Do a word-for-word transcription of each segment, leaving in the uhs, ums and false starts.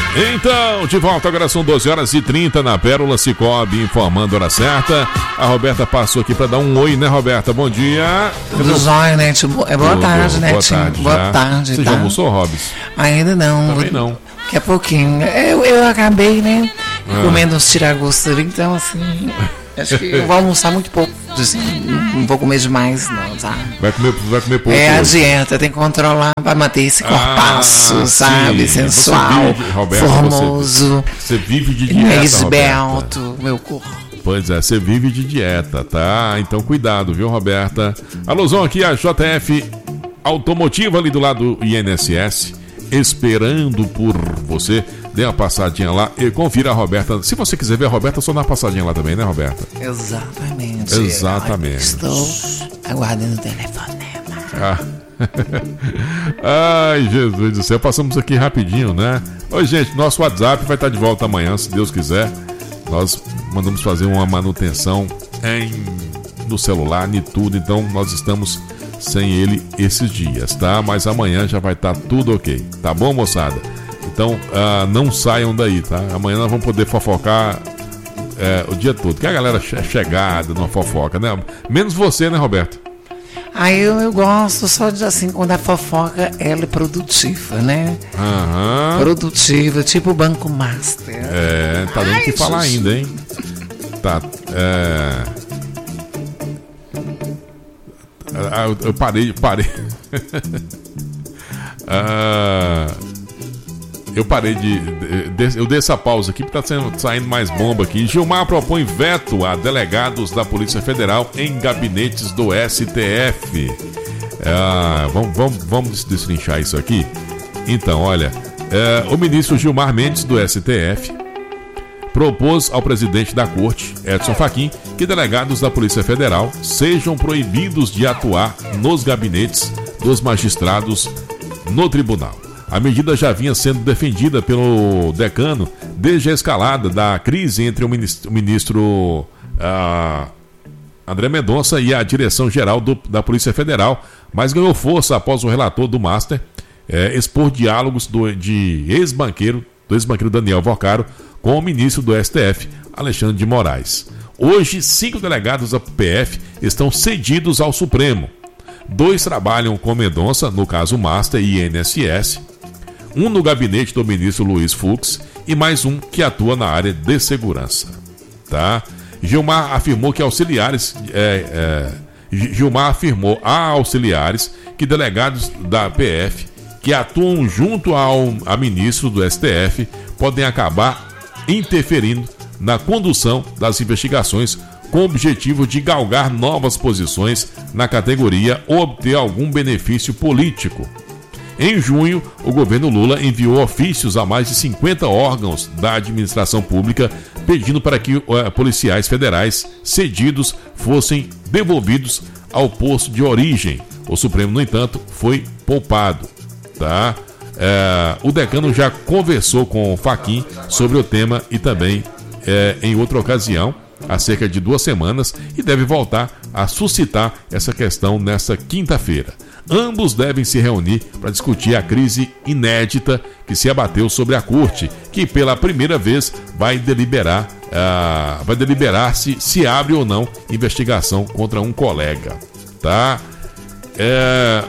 Então, de volta, agora são doze horas e trinta na Pérola Cicobi, informando a hora certa. A Roberta passou aqui para dar um oi, né, Roberta? Bom dia. Tudo jóia, Netinho? É boa tarde, Netinho. Boa tarde. Boa já. tarde. Você tá? já almoçou, Robes? Ainda não. Também não. Daqui a pouquinho. Eu, eu acabei, né, Ah. comendo uns tiragostos ali, então assim, acho que eu vou almoçar muito pouco. Assim, não vou comer demais, não, sabe? Vai comer, vai comer pouco É a hoje. dieta, tem que controlar pra manter esse corpaço, Ah, sabe? sim. Sensual, Você vive, Roberta, formoso, Você vive de dieta, esbelto, Roberta. meu corpo. Pois é, você vive de dieta, tá? Então cuidado, viu, Roberta? Alôzão, aqui a J F Automotiva ali do lado do I N S S, esperando por você. Dê uma passadinha lá e confira a Roberta. Se você quiser ver a Roberta, só dá uma passadinha lá também, né, Roberta? Exatamente. Exatamente. Estou aguardando o telefonema. Ah. Ai, Jesus do céu, passamos aqui rapidinho, né? Oi, gente, nosso WhatsApp vai estar de volta amanhã, se Deus quiser. Nós mandamos fazer uma manutenção em, no celular, em tudo, então nós estamos sem ele esses dias, tá? Mas amanhã já vai estar tudo ok, tá bom, moçada? Então, ah, não saiam daí, tá? Amanhã nós vamos poder fofocar é, o dia todo, que a galera é chegada numa fofoca, né? Menos você, né, Roberto? Aí eu, eu gosto só de assim, quando a fofoca ela é produtiva, né? Aham. Produtiva, tipo o Banco Master. É, tá dando o que falar ainda, hein? Tá, é... Ah, eu, eu parei, parei. ah, eu parei de, de, de... Eu dei essa pausa aqui porque tá sendo, saindo mais bomba aqui. Gilmar propõe veto a delegados da Polícia Federal em gabinetes do S T F. Ah, vamos, vamos, vamos destrinchar isso aqui? Então, olha, é, o ministro Gilmar Mendes, do S T F, propôs ao presidente da Corte, Edson Fachin, que delegados da Polícia Federal sejam proibidos de atuar nos gabinetes dos magistrados no tribunal. A medida já vinha sendo defendida pelo decano desde a escalada da crise entre o ministro, o ministro uh, André Mendonça e a direção-geral do, da Polícia Federal, mas ganhou força após o relator do Master é, expor diálogos do, de ex-banqueiro, do ex-banqueiro Daniel Vocaro, com o ministro do S T F, Alexandre de Moraes. Hoje, cinco delegados da P F estão cedidos ao Supremo. Dois trabalham com Mendonça, no caso Master e I N S S, um no gabinete do ministro Luiz Fux e mais um que atua na área de segurança. Tá? Gilmar afirmou que auxiliares... É, é, Gilmar afirmou a auxiliares que delegados da P F que atuam junto ao a ministro do S T F podem acabar interferindo na condução das investigações com o objetivo de galgar novas posições na categoria ou obter algum benefício político. Em junho, o governo Lula enviou ofícios a mais de cinquenta órgãos da administração pública pedindo para que uh, policiais federais cedidos fossem devolvidos ao posto de origem. O Supremo, no entanto, foi poupado. Tá? É, o decano já conversou com o Fachin sobre o tema e também é, em outra ocasião, há cerca de duas semanas, e deve voltar a suscitar essa questão nesta quinta-feira. Ambos devem se reunir para discutir a crise inédita que se abateu sobre a Corte, que pela primeira vez vai deliberar, uh, vai deliberar se, se abre ou não investigação contra um colega. Tá? É...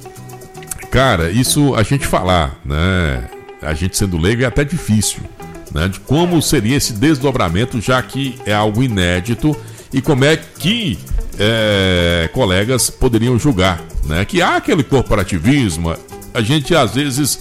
Cara, isso a gente falar, né? A gente sendo leigo é até difícil, né? De como seria esse desdobramento, já que é algo inédito, e como é que é, colegas poderiam julgar, né? Que há aquele corporativismo. A gente às vezes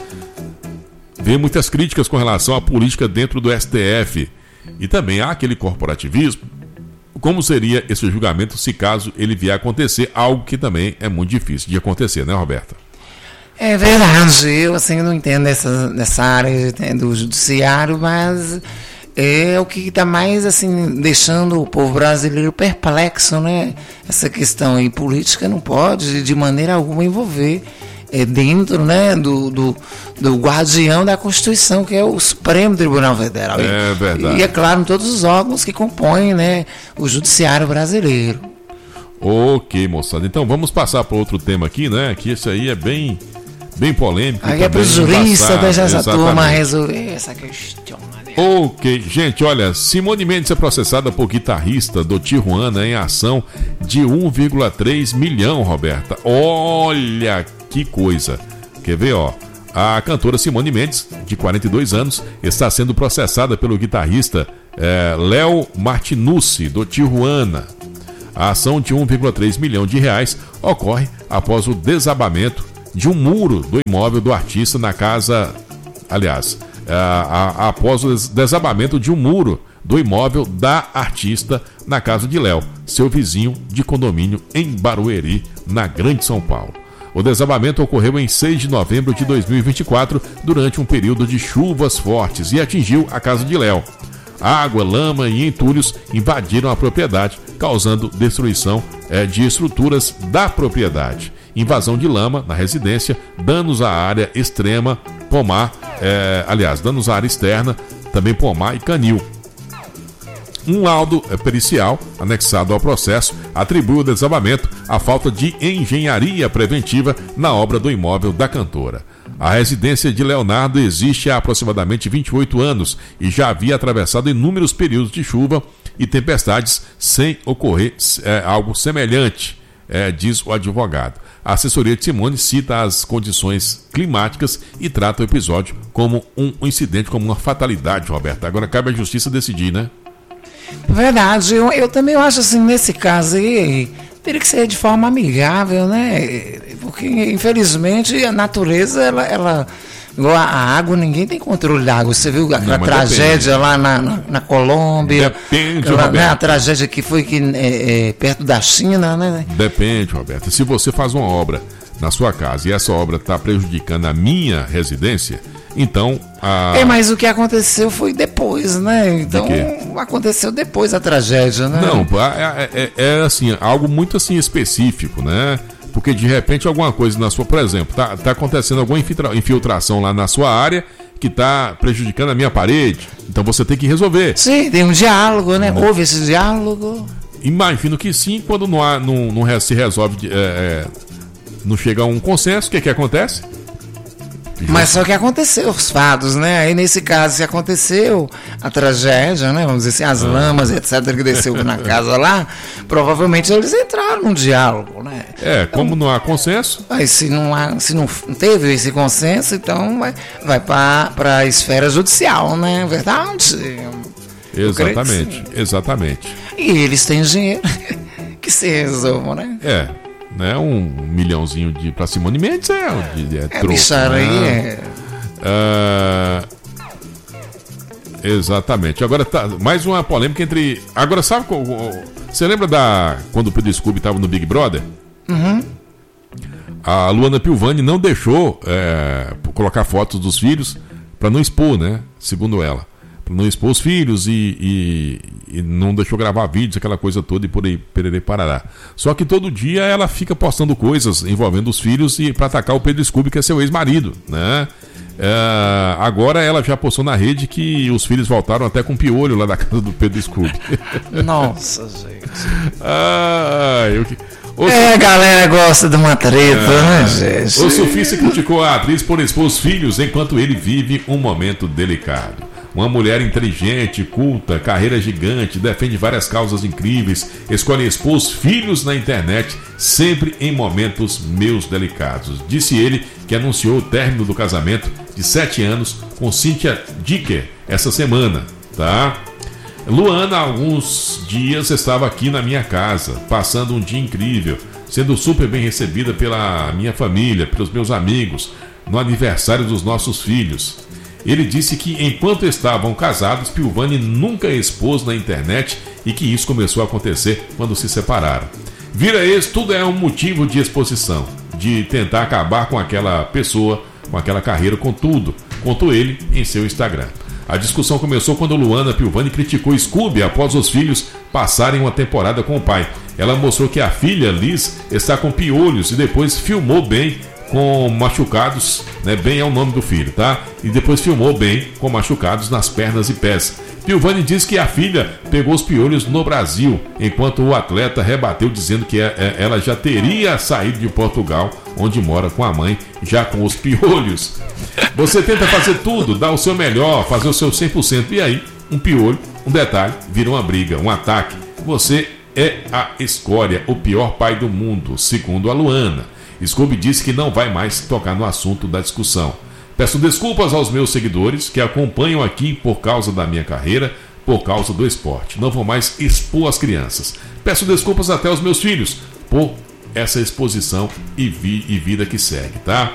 vê muitas críticas com relação à política dentro do S T F, e também há aquele corporativismo. Como seria esse julgamento se caso ele vier a acontecer, algo que também é muito difícil de acontecer, né, Roberta? É verdade, eu assim não entendo essa, nessa área do judiciário, mas é o que está mais assim deixando o povo brasileiro perplexo, né? Essa questão aí política não pode de maneira alguma envolver é, dentro, né, do, do, do guardião da Constituição, que é o Supremo Tribunal Federal. É verdade. E é claro, todos os órgãos que compõem, né, o judiciário brasileiro. Ok, moçada. Então vamos passar para outro tema aqui, né? Que esse aí é bem... bem polêmico. Aí é pro jurista, deixa essa turma resolver essa questão. Ok, gente, olha, Simone Mendes é processada por guitarrista do Tijuana em ação de um vírgula três milhão, Roberta. Olha que coisa. Quer ver, ó? A cantora Simone Mendes, de quarenta e dois anos, está sendo processada pelo guitarrista é, Léo Martinucci, do Tijuana. A ação de um vírgula três milhão de reais ocorre após o desabamento de um muro do imóvel do artista na casa... Aliás... A, a, após o desabamento de um muro do imóvel da artista na casa de Léo, seu vizinho de condomínio em Barueri, na Grande São Paulo. O desabamento ocorreu em seis de novembro de dois mil e vinte e quatro, durante um período de chuvas fortes, e atingiu a casa de Léo. Água, lama e entulhos invadiram a propriedade, causando destruição é, de estruturas da propriedade. Invasão de lama na residência, danos à área extrema, pomar, é, aliás, danos à área externa, também pomar e canil. Um laudo pericial anexado ao processo atribui o desabamento à falta de engenharia preventiva na obra do imóvel da cantora. A residência de Leonardo existe há aproximadamente vinte e oito anos e já havia atravessado inúmeros períodos de chuva e tempestades sem ocorrer é, algo semelhante, é, diz o advogado. A assessoria de Simone cita as condições climáticas e trata o episódio como um incidente, como uma fatalidade, Roberto. Agora cabe à justiça decidir, né? Verdade, eu, eu também acho assim, nesse caso aí, teria que ser de forma amigável, né? Porque, infelizmente, a natureza, ela... ela... Igual a água, ninguém tem controle da água. Você viu aquela não, tragédia depende. lá na, na, na Colômbia? Depende, aquela, Roberto. Né, a tragédia que foi que, é, é, perto da China, né? Depende, Roberto. Se você faz uma obra na sua casa e essa obra está prejudicando a minha residência, então... A... É, mas o que aconteceu foi depois, né? Então, de aconteceu depois da tragédia, né? Não, é, é, é assim, algo muito assim específico, né? Porque de repente alguma coisa na sua, por exemplo, tá, tá acontecendo alguma infiltra, infiltração lá na sua área que está prejudicando a minha parede. Então você tem que resolver. Sim, tem um diálogo, né? Houve esse diálogo. Imagino que sim, quando não, há, não, não se resolve, é, é, não chega a um consenso, o que que acontece? Mas só que aconteceu os fatos, né? Aí nesse caso, se aconteceu a tragédia, né? Vamos dizer assim, as lamas, etcétera, que desceu na casa lá, provavelmente eles entraram num diálogo, né? É, como então, não há consenso. Aí se não, há, se não teve esse consenso, então vai, vai para a esfera judicial, né? Verdade? Exatamente, exatamente. E eles têm dinheiro que se resolvam, né? É. Né? Um milhãozinho de para Simone Mendes é, é, é troco. É, né? é... Uh, exatamente. Agora tá mais uma polêmica entre. Agora sabe você lembra da quando o Pedro Scooby estava no Big Brother? Uhum. A Luana Piovani não deixou é, colocar fotos dos filhos para não expor, né? Segundo ela, para não expor os filhos e, e, e não deixou gravar vídeos, aquela coisa toda e por aí, pererê, parará. Só que todo dia ela fica postando coisas envolvendo os filhos e para atacar o Pedro Scooby, que é seu ex-marido, né? É, agora ela já postou na rede que os filhos voltaram até com piolho lá da casa do Pedro Scooby. Nossa, gente. Ah, eu que... O é, a galera gosta de uma treta, é, né, gente? O surfista criticou a atriz por expor os filhos enquanto ele vive um momento delicado. Uma mulher inteligente, culta, carreira gigante, defende várias causas incríveis, escolhe expor os filhos na internet, sempre em momentos meus delicados. Disse ele que anunciou o término do casamento de sete anos com Cynthia Dicker essa semana, tá? Luana, há alguns dias, estava aqui na minha casa, passando um dia incrível, sendo super bem recebida pela minha família, pelos meus amigos, no aniversário dos nossos filhos. Ele disse que enquanto estavam casados, Piovani nunca expôs na internet e que isso começou a acontecer quando se separaram. Vira ex, tudo é um motivo de exposição, de tentar acabar com aquela pessoa, com aquela carreira, com tudo, contou ele em seu Instagram. A discussão começou quando Luana Piovani criticou Scooby após os filhos passarem uma temporada com o pai. Ela mostrou que a filha, Liz, está com piolhos e depois filmou bem com machucados, né? Bem é o nome do filho, tá? E depois filmou bem com machucados nas pernas e pés. Piovani diz que a filha pegou os piolhos no Brasil, enquanto o atleta rebateu dizendo que ela já teria saído de Portugal, onde mora com a mãe, já com os piolhos. Você tenta fazer tudo, dar o seu melhor, fazer o seu cem por cento, e aí, um piolho, um detalhe, vira uma briga, um ataque. Você é a escória, o pior pai do mundo, segundo a Luana. Scooby disse que não vai mais tocar no assunto da discussão. Peço desculpas aos meus seguidores que acompanham aqui por causa da minha carreira, por causa do esporte. Não vou mais expor as crianças. Peço desculpas até aos meus filhos por essa exposição e, vi, e vida que segue, tá?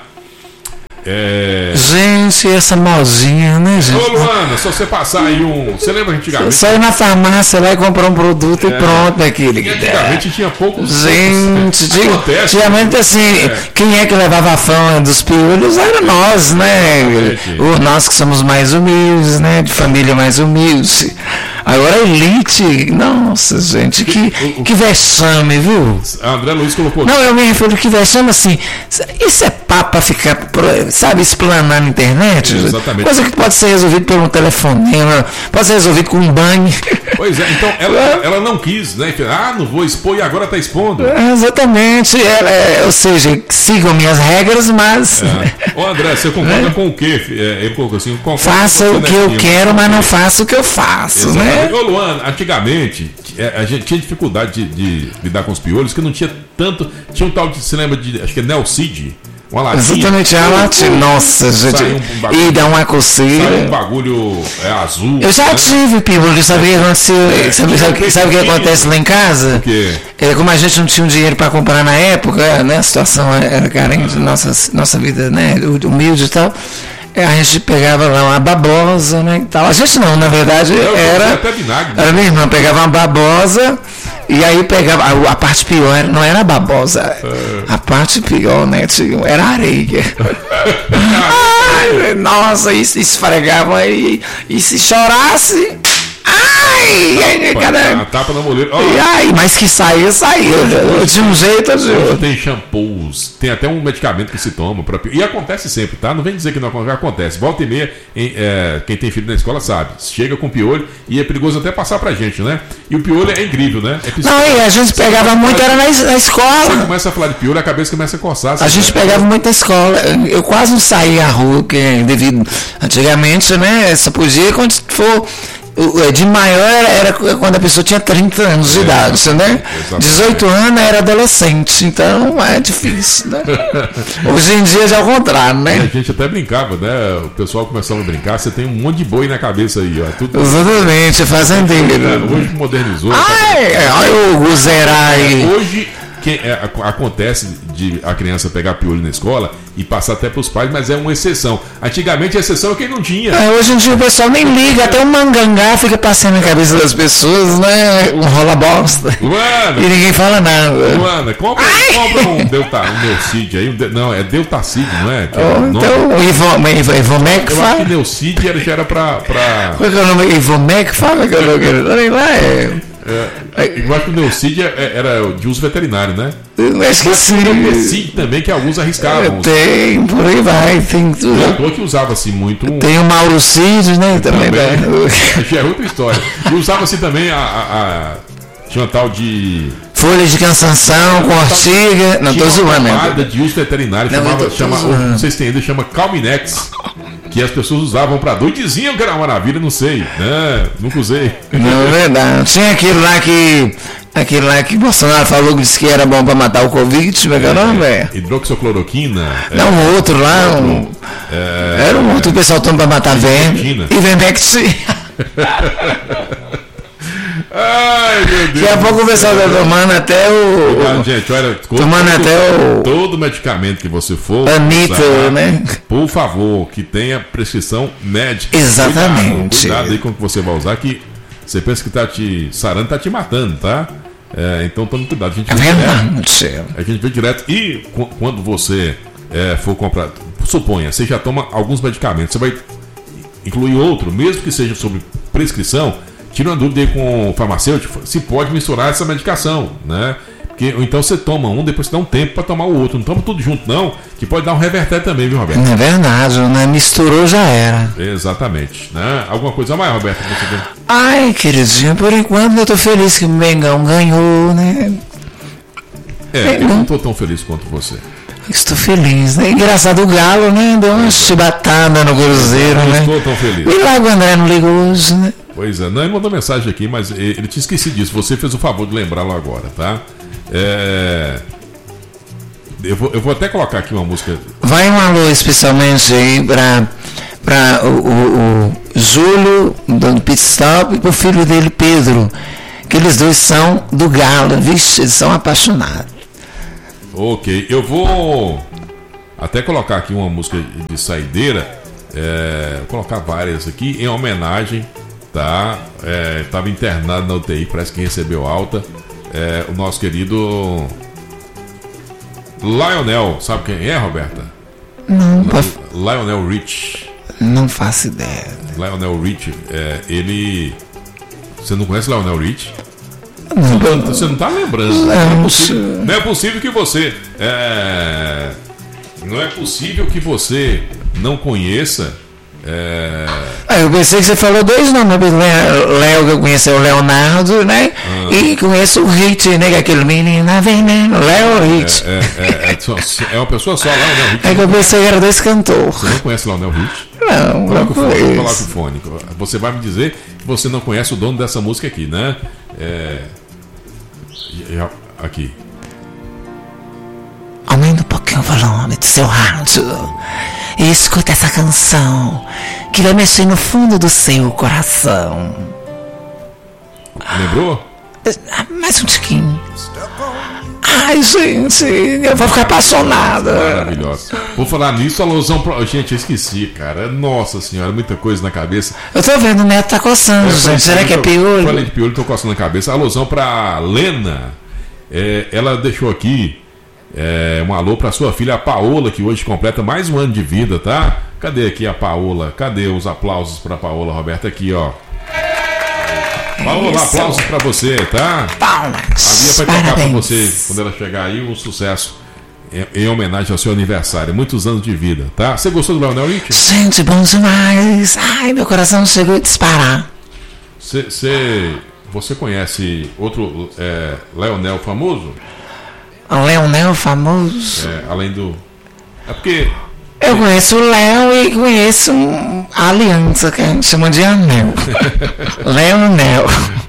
É... Gente, essa modinha, né, gente? Ô, Luana, se você passar aí um... Você lembra antigamente? Só ir na farmácia lá e comprar um produto é. e pronto, aquele. E antigamente tinha poucos... Gente, acontece, antigamente assim, é. quem é que levava a fama dos piolhos era nós, né? Ou nós que somos mais humildes, né? De família mais humilde. Agora a elite, nossa, gente, que, que vexame, viu? André Luiz colocou... Não, eu me refiro que vexame assim, isso é papo pra ficar, sabe, explanar na internet? Exatamente. Coisa que pode ser resolvida por um telefonema, pode ser resolvido com um banho. Pois é, então ela, ela não quis, né? Ah, não vou expor e agora tá expondo. É, exatamente, é, ou seja, sigam minhas regras, mas... É. Ô André, você concorda é. com o quê? Ele colocou assim, faça o que eu quero, mas não faça o que eu faço, exatamente. Né? Ô Luana, antigamente a gente tinha dificuldade de, de lidar com os piolhos, que não tinha tanto. Tinha um tal de, você lembra de, acho que é Nelcid, uma latinha. Exatamente, a latinha. Nossa, gente. Um bagulho, e dá uma coceira. Sai um bagulho é, azul. Eu já né? tive piolho, sabe o que aconteceu? É, sabe sabe, sabe o que acontece lá em casa? O quê? É, como a gente não tinha um dinheiro para comprar na época, né? A situação era carente, nossa, nossa vida, né? Humilde e tal. A gente pegava lá uma babosa, né, e tal. A gente não, na verdade, eu era... Até vinagre, era minha irmã, pegava uma babosa e aí pegava... A, a parte pior não era a babosa. É. A parte pior, né, era areia. Ai, nossa, isso esfregava e, e se chorasse... Ai, ai, cada... a tapa na moleira. Oh. Ai, mas que saía, saía. De um jeito de outro. Tem shampoos, tem até um medicamento que se toma. Pra... E acontece sempre, tá? Não vem dizer que não acontece. Volta e meia, em, é, quem tem filho na escola sabe. Chega com piolho e é perigoso até passar pra gente, né? E o piolho é incrível, né? É não, e a gente pegava muito, era na, na escola. Você começa a falar de piolho, a cabeça começa a coçar. A gente pegava é... muito na escola. Eu quase não saía à rua, porque devido. Antigamente, né? Só podia quando for. De maior era, era quando a pessoa tinha trinta anos de é, idade, né? dezoito anos era adolescente, então é difícil, né? Hoje em dia já é o contrário, né? A gente até brincava, né? O pessoal começava a brincar, você tem um monte de boi na cabeça aí, ó. Tudo... Exatamente, fazendeiro. Hoje modernizou. Ai, olha o Zerai. Hoje que é, acontece de a criança pegar piolho na escola e passar até para os pais, mas é uma exceção. Antigamente a exceção é quem não tinha. É, hoje em dia o pessoal nem liga, até um mangangá fica passando na cabeça das pessoas, né? Um rola bosta. Luana, e ninguém fala nada. Luana, compra, compra um Delta, um Neucid aí, um de, não, é Deltacid, não é? Que é oh, então, o Ivomec fala. Eu acho que Neucid era, já era para. Pra... Qual é o nome? Ivomec fala que eu não quero. Olha lá, é. É, igual que o Neucid era de uso veterinário, né? Eu acho que sim. O Neucid também, que alguns arriscavam. Tem, por aí vai. Tem tudo. O ator que usava assim muito. Um... Tem o Mauro Cid, né? Também, também né? Já é outra história. E usava assim também a, a, a. Tinha uma tal de. Folha de cansanção, com ortiga. Não, tô zoando, né? De uso veterinário. Não, chamava, chama, não sei se tem ainda, chama Calminex. Que as pessoas usavam pra dor e diziam que era uma maravilha, não sei, né? Nunca usei. Não, é verdade. Tinha aquele lá que. Aquele lá que Bolsonaro falou que disse que era bom pra matar o Covid, como é que é o nome, velho? Hidroxicloroquina. Não, um outro lá. Um, é, era um outro que o pessoal toma pra matar verme. E Vermectin. Ai, meu Deus. Daqui a pouco o pessoal tá tomando até o. Obrigado, gente, olha, tomando todo, até o. Todo medicamento que você for. Anitta, usar, né? Por favor, que tenha prescrição médica. Exatamente. Cuidado, cuidado aí com o que você vai usar, que você pensa que tá te sarando, tá te matando, tá? É, então tome cuidado. A gente é verdade. A gente vê direto. E quando você é, for comprar, suponha, você já toma alguns medicamentos, você vai incluir outro, mesmo que seja sobre prescrição. Tira uma dúvida aí com o farmacêutico se pode misturar essa medicação, né? Porque Porque então você toma um, depois você dá um tempo para tomar o outro. Não toma tudo junto, não, que pode dar um revertério também, viu, Roberto? É verdade, né? Misturou, já era. Exatamente. Né? Alguma coisa a mais, Roberto? Que você tem? Ai, queridinho, por enquanto eu tô feliz que o Mengão ganhou, né? É, eu não tô tão feliz quanto você. Estou feliz, né? Engraçado o Galo, né? Deu uma chibatada no Cruzeiro, eu né? Estou tão feliz. E lá o André não ligou hoje, né? Pois é, não, ele mandou mensagem aqui, mas ele tinha esquecido disso. Você fez o favor de lembrá-lo agora, tá? É... Eu, vou, eu vou até colocar aqui uma música. Vai um alô especialmente aí pra, pra o, o, o Júlio, do Pit Stop, e pro filho dele, Pedro. Que eles dois são do Galo, vixe, eles são apaixonados. Ok, eu vou até colocar aqui uma música de saideira, é, vou colocar várias aqui em homenagem, tá? Estava é, internado na U T I, parece que recebeu alta, é, o nosso querido Lionel, sabe quem é, Roberta? Não, Lionel Rich. Não faço ideia. Lionel Rich, é, ele... Você não conhece Lionel Rich? Não, você, não, você não tá lembrando. Não, não, é possível, não é possível que você. É, não é possível que você não conheça. É... Ah, eu pensei que você falou dois nomes. Léo, que eu conheci é o Leonardo, né? Ah. E conheço o Rich, né? Que é aquele menino veneno. Léo Rich. É, é, é, é, é uma pessoa só, Leonel Rich. É que eu pensei que era dois cantores. Você não conhece Leonel Rich? Não, coloca não o fone, conheço. Coloca o fone. Você vai me dizer que você não conhece o dono dessa música aqui, né? É... Aqui. Aumente um pouquinho o volume do seu rádio e escuta essa canção que vai mexer no fundo do seu coração. Lembrou? Ah, mais um tiquinho. Ai, gente, eu vou ficar apaixonada. Maravilhosa. Vou falar nisso, alusão pra... Gente, eu esqueci, cara. Nossa senhora, muita coisa na cabeça. Eu tô vendo, o Neto tá coçando, é, gente. Será que é piolho? Falei de piolho, tô coçando na cabeça. Alusão pra Lena. É, ela deixou aqui é, um alô pra sua filha, a Paola, que hoje completa mais um ano de vida, tá? Cadê aqui a Paola? Cadê os aplausos pra Paola, Roberta? Aqui, ó. Paola, isso. Aplausos pra você, tá? Palmas. A Bia vai tocar pra você, quando ela chegar aí, um sucesso em, em homenagem ao seu aniversário. Muitos anos de vida, tá? Você gostou do Leonel Rich? Gente, bom demais. Ai, meu coração chegou a disparar. Cê, cê, você conhece outro é, Leonel famoso? O Leonel famoso? É, além do... É porque... Eu conheço o Léo e conheço a aliança que a gente chama de anel. Leonel.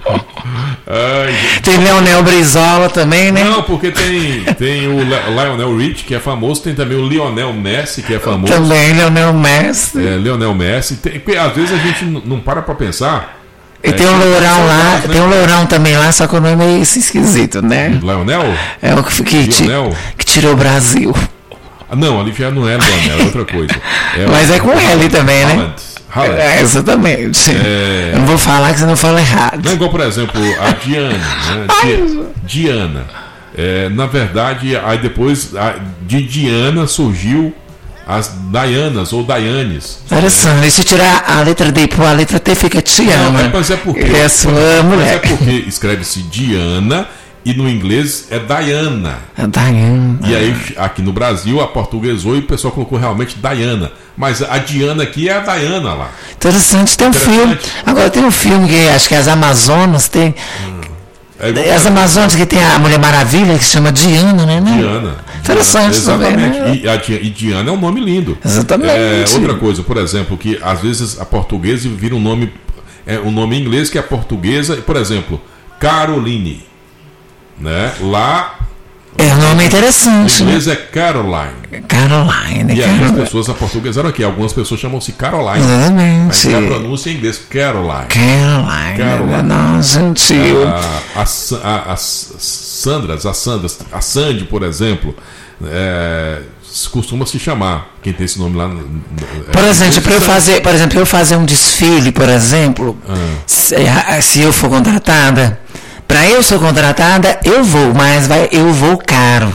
Ai, tem Leonel Brizola também, né? Não, porque tem, tem o Lionel Rich, que é famoso, tem também o Lionel Messi, que é famoso. Também, Lionel Messi. É, Lionel Messi. Tem, porque às vezes a gente não para pra pensar. E é, tem um lourão lá, né? Tem um lourão também lá, só que o nome é esse esquisito, né? Lionel? É o que, que, Lionel? que tirou o Brasil. Não, ali já não é Leonel, é outra coisa. É Mas o, é com L também, Haaland, né? Haaland. É, exatamente. É... Eu não vou falar que você não fala errado. Não é igual, por exemplo, a Diana. Né? Ai, Diana. É, na verdade, aí depois a, de Diana surgiu as Dianas ou Dianes. Interessante. Né? Se tirar a letra D por a letra T, fica Tiana. Não, é, mas é porque. É a sua mas mulher. é porque escreve-se Diana. E no inglês é Diana. É Diana. E aí, aqui no Brasil, a portuguesou e o pessoal colocou realmente Diana. Mas a Diana aqui é a Diana lá. Interessante, tem um filme. Agora tem um filme que acho que é as Amazonas tem. Hum. É as Amazonas que tem a Mulher Maravilha, que se chama Diana, né? Diana. Interessante também, né? E, a, e Diana é um nome lindo. Exatamente. É, outra coisa, por exemplo, que às vezes a portuguesa vira um nome, é, um nome em inglês que é portuguesa, por exemplo, Caroline. Né? Lá é um nome interessante. Em inglês é Caroline. Caroline. E Caroline. as pessoas, a portuguesaram aqui. Algumas pessoas chamam-se Caroline. Exatamente. Mas a pronúncia em inglês Caroline. Caroline. Caroline. Não, gentil. A, a, a, as Sandras, as Sandras, a Sandy, por exemplo, é, costuma se chamar. Quem tem esse nome lá. É, por exemplo, para eu fazer, por exemplo, eu fazer um desfile, por exemplo, ah. se, se eu for contratada. Para eu ser contratada, eu vou, mas vai, eu vou caro.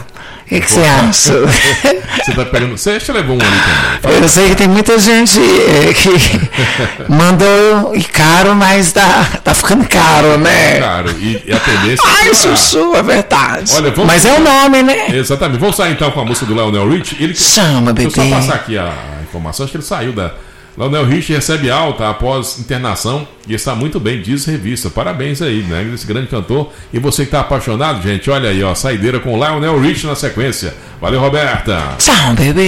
que você acha? Você tá pegando. Você já levou um ali também. Eu sei que tem muita gente é, que mandou e caro, mas tá, tá ficando caro, né? Caro. E, e a tendência. Ai, Sussu, é verdade. Olha, vamos... Mas é o nome, né? Exatamente. Vamos sair então com a música do Lionel Rich. Ele... Chama, bebê. Deixa eu só passar aqui a, a informação. Acho que ele saiu da. Lionel Rich recebe alta após internação e está muito bem, diz revista. Parabéns aí, né? Esse grande cantor. E você que está apaixonado, gente, olha aí, ó, saideira com Lionel Rich na sequência. Valeu, Roberta. Tchau, bebê.